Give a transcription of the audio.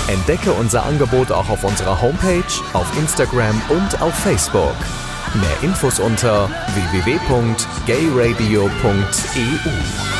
Entdecke unser Angebot auch auf unserer Homepage, auf Instagram und auf Facebook. Mehr Infos unter www.gayradio.eu.